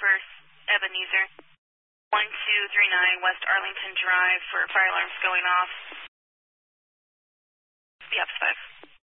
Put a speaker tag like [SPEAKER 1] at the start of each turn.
[SPEAKER 1] for Ebenezer. 1239 West Arlington Drive for fire alarms going off. Yep, 5.